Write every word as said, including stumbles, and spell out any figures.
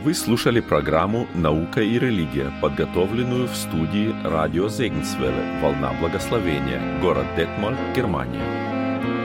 Вы слушали программу «Наука и религия», подготовленную в студии радио Зегенсвелле «Волна благословения», город Детмольд, Германия.